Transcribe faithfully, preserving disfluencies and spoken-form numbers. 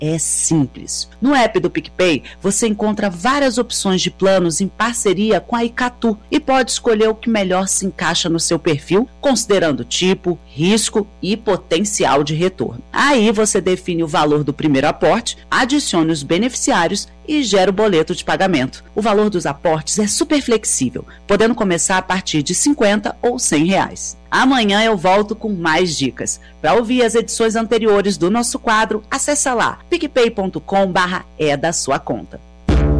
é simples. No app do PicPay, você encontra várias opções de planos em parceria com a Icatu e pode escolher o que melhor se encaixa no seu perfil, considerando tipo, risco e potencial de retorno. Aí você define o valor do primeiro aporte, adicione os beneficiários e gera o boleto de pagamento. O valor dos aportes é super flexível, podendo começar a partir de cinquenta ou cem reais. Amanhã eu volto com mais dicas. Para ouvir as edições anteriores do nosso quadro, acessa lá picpay ponto com barra é da sua conta.